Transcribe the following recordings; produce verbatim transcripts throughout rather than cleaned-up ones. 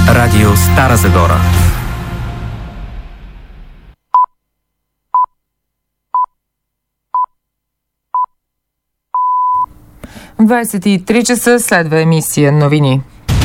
Радио Стара Загора. двадесет и три часа следва емисия новини.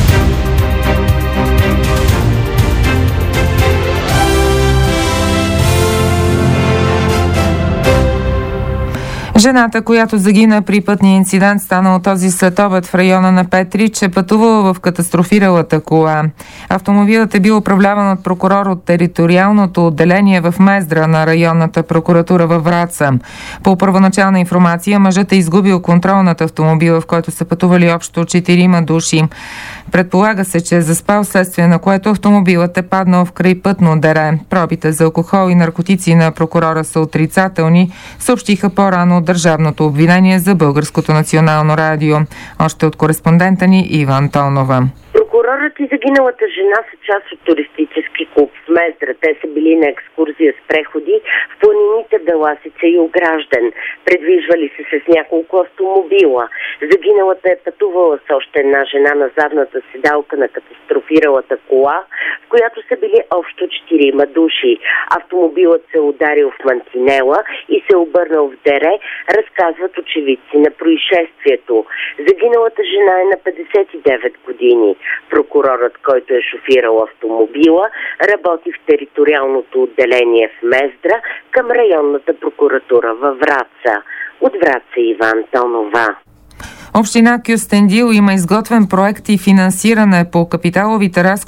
Жената, която загина при пътния инцидент, станал този следобед в района на Петрич, е пътувала в катастрофиралата кола. Автомобилът е бил управляван от прокурор от териториалното отделение в Мездра на районната прокуратура във Враца. По първоначална информация, мъжът е изгубил контрол над автомобила, в който са пътували общо четирима души. Предполага се, че е заспал, следствие на което автомобилът е паднал в крайпътно дере. Пробите за алкохол и наркотици на прокурора са отрицателни, съобщиха по-рано от Държавното обвинение за Българското национално радио. Още от кореспондента ни Ива Антонова. Прокурорът и загиналата жена са част от туристически клуб в Мездра. Те са били на екскурзия с преходи в планините Беласица и Огражден. Предвижвали се с няколко автомобила. Загиналата е пътувала с още една жена на задната седалка на катастрофиралата кола, в която са били общо четирима души. Автомобилът се ударил в мантинела и се обърнал в дере, разказват очевидци на происшествието. Загиналата жена е на петдесет и девет години. Прокурорът, който е шофирал автомобила, работи в териториалното отделение в Мездра към районната прокуратура във Враца. От Враца Ива Антонова. Община Кюстендил има изготвен проект и финансиране по капиталовите разходи